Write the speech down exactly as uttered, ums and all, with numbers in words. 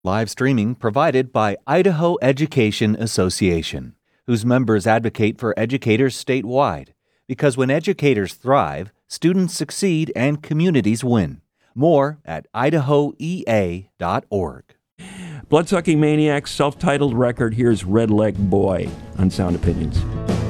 Live streaming provided by Idaho Education Association, whose members advocate for educators statewide. Because when educators thrive, students succeed and communities win. More at idaho e a dot org. Bloodsucking Maniac's self-titled record. Here's Red Leg Boy on Sound Opinions.